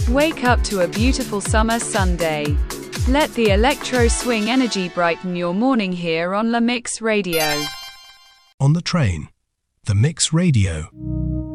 Wake up to a beautiful summer Sunday. Let the electro swing energy brighten your morning here on La Mix Radio. On the train, the Mix Radio.